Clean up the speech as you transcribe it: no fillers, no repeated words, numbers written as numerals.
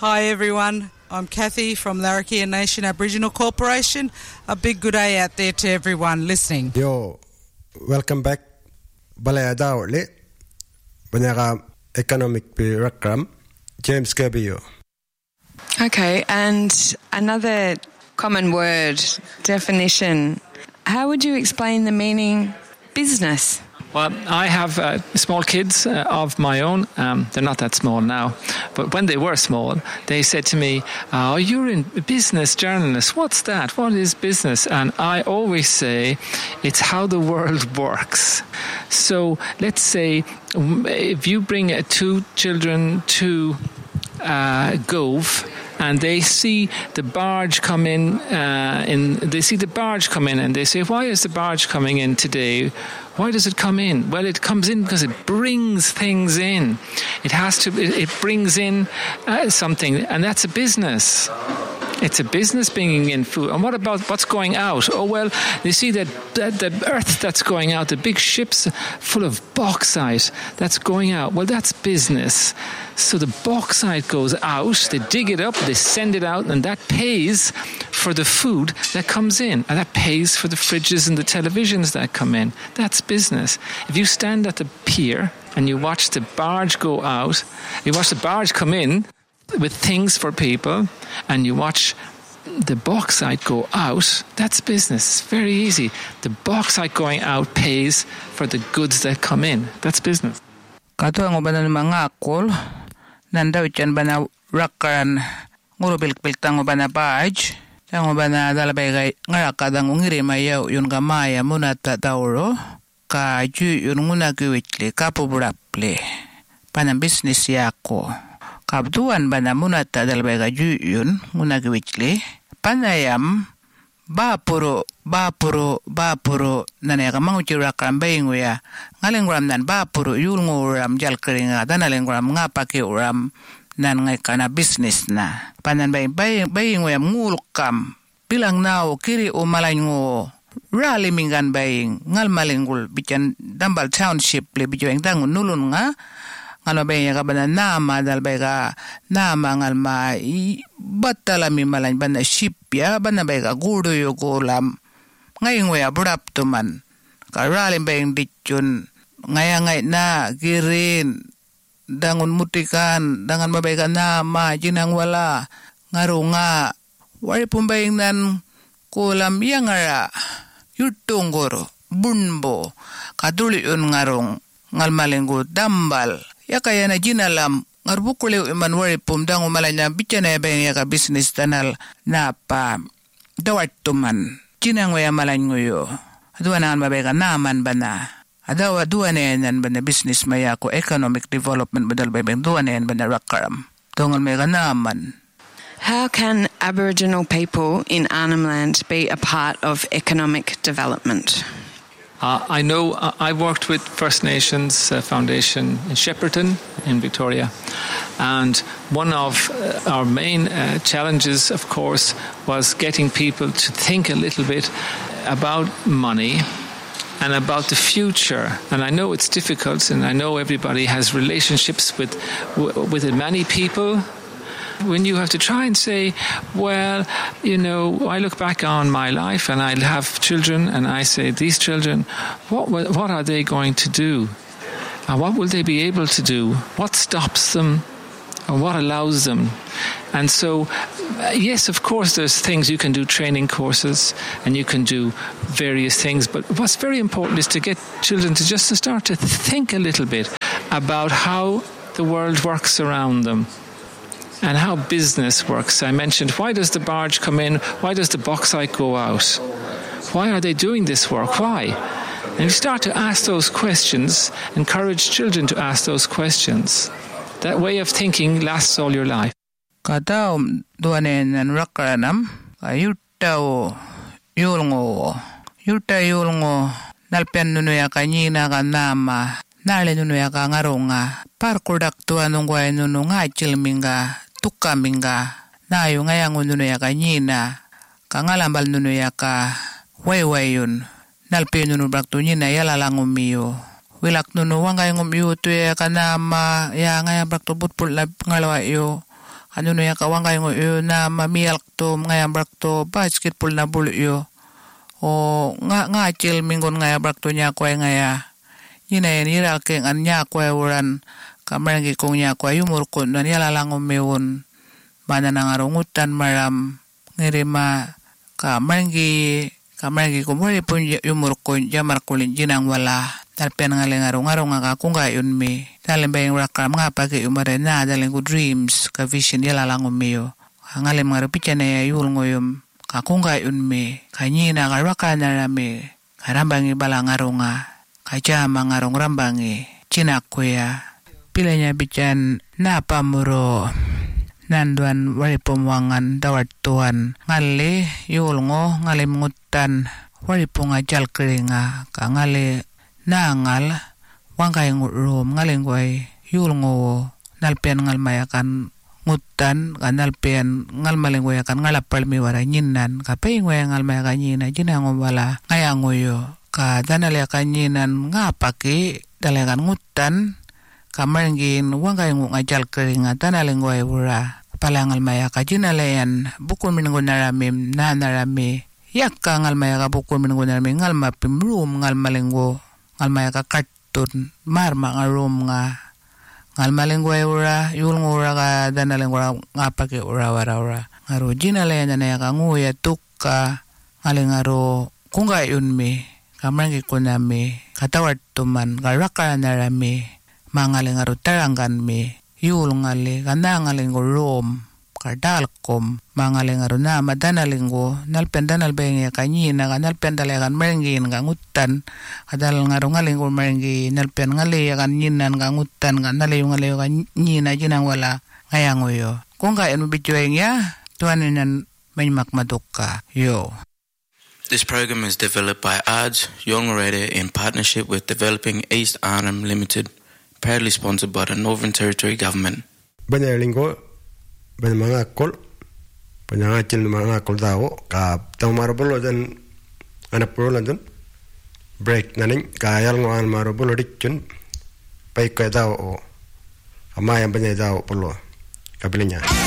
Hi everyone, I'm Kathy from Larrakia Nation Aboriginal Corporation. A big good day out there to everyone listening. Yo, welcome back. Balaya Dawli, Banyaga Economic Rakram, James Kirby. Okay, and another common word, definition. How would you explain the meaning business? Well, I have small kids of my own. They're not that small now. But when they were small, they said to me, "Oh, you're in business journalist. What's that? What is business?" And I always say, it's how the world works. So let's say if you bring two children to Gove, and they see the barge come in, they see the barge come in, and they say, "Why is the barge coming in today? Why does it come in?" Well, it comes in because it brings things in. It brings in something, and that's a business. It's a business bringing in food. And what about what's going out? Oh, well, you see that the earth that's going out, the big ships full of bauxite that's going out. Well, that's business. So the bauxite goes out, they dig it up, they send it out, and that pays for the food that comes in. And that pays for the fridges and the televisions that come in. That's business. If you stand at the pier and you watch the barge go out, you watch the barge come in with things for people, and you watch the bauxite go out, that's business. It's very easy. The bauxite going out pays for the goods that come in. That's business. Kato ang ubanan ng mga akol, nandaw ityan ba na rakaran, ngurubilk-bilk tang ubana barge, tang ubana dalabay ngarakadang ungirimayaw yun gamaya muna tatawro, ka ju yun nguna kiwitli, kapuburaple, panang business yako. Kabduan ba na muna dalabay ka ju yun nguna kiwitli, panayam, Bapuro nanaya manguchirakaram bainguya ngalengram nan bapuro yulnguram jalkringa danalengram ngapake uram nan ngai kana business na panan bainguya ngulkam bilang nao kiri o malango rally mingan baing ngal malengul bican Dambal Township le bijoeng dangun nulun nga ngalo baya ka bana nama dalbega nama ngal ma batala mi malan bana shipya bana bega gudo yo golam ngayong waya burap tuman karalim bayang dityon ngayangay na girin dangun mutikan dangan mabega nama jinang wala ngaro nga wari pumbayang nan kolam yangara yutunggoro bunbo kaduli yun ngarong ngalmalenggo dambal ya kaya na jinalam ngarbukule iman wari pumdang umalanya bichana bayang yaka business tanal na pa dawat tuman jinang waya malanyo aduan na mabega naman bana adawa duan yan bana business maya ko economic development badal bayang duan yan bana rakaram dongal mega naman. How can Aboriginal people in Arnhem Land be a part of economic development? I know I worked with First Nations Foundation in Shepparton in Victoria, and one of our main challenges, of course, was getting people to think a little bit about money and about the future. And I know it's difficult, and I know everybody has relationships with many people. When you have to try and say, well, you know, I look back on my life and I have children and I say, these children, what are they going to do? And what will they be able to do? What stops them? And what allows them? And so, yes, of course, there's things you can do, training courses, and you can do various things. But what's very important is to get children to just start to think a little bit about how the world works around them. And how business works. I mentioned, why does the barge come in? Why does the bauxite go out? Why are they doing this work? Why? And you start to ask those questions, encourage children to ask those questions. That way of thinking lasts all your life. Kataw duanen nan rakaranam ayutao yulngo nalpen nunuya kanyina kanama nale nunuya kangaronga parkodak tuanong kway nununga chilminga tukaminga nayo ngayang nunuya kanyina kangalambal nunuya ka waywayun nalpen nunu brakto nyina yalalang umiyo wilak nunu wangay umiyo tuya kanama ya ngayang brakto butpul ngalawa yo Ano ya kawangay ngo yo na mamialk to ngayam brak to basketball na bulu yo. O nga chil mingon ngaya brak to nya kway ngaya. Yina nira keng an nya kway uran kamarang kong nya kway yumur ko na nila lang umewon. Mana nangarungutan maram ngirima kamarang kumuri pun yumur ko jamar kulin jinang wala. Dalpen ngarong nga kung gayon mi. Dalim bayang rakram nga pagi umare na daling ko dreams ka vision yala lang umiyo. Ngalim ngarapitya na yul ngoyom ka kung gayon mi. Kanyina karaka na rami. Karambangi balang ngarong nga. Kajama ngarong rambangi. Chinakkuya. Pila niya bityan na pamuro. Nanduan wari pumuangan dawat tuan. Ngali yul ngo ngalim ngutan. Wari pungajal keringa. Ka ngali nangal wangkay ngurum ngalingway yul ngo nalpian ngalmayakan ngutan kan nalpian ngalmalingway kan ngalapal mi wara nyinan ka pingway ngalmayakan nyina jinang wala ngayangoyo ka danalayakan nyinan ngapaki dalayakan ngutan kamarngin wangkay ngajal keringa danalingway wura palangal mayaka jinalayan bukun minungun naramim na narami yakka ngalmayaka bukun minungun naramim ngalmapim rum ngalmalingwo ngalmaya ka kartun marma nga room nga ngalmalingwa ura yul ngura ka danalingwa nga pake ura ngaro jinalaya na ka nguya tukka ngalingaro kung gayon mi kamarang kunami katawat tuman karaka narami mangalingaro tarangan mi yul ngali kanangalingwa room kardalkom mangalingaro na madanalinggo nalpen danalbeng ya kanyina kan nalpen dalagan merengin ka ngutan kadal ngaro ngalinggo merenggi nalpen ngali ya kan nyinan ka ngutan kan nalayo ngalayo kan nyina jinang wala ngayangoyo kung kayan mabidyoeng ya tuwanin manyimak madukka yo. This program is developed by ARDS Yolngarere in partnership with Developing East Arnhem Limited, proudly sponsored by the Northern Territory Government. Banyalingo banyak mangakol panyangacil mangakol tao ka tang marabolo dan anak puluh dan break naning kayal ngoan marabolo dicun pai ka tao ama yang banyak tao puluh kabilinya.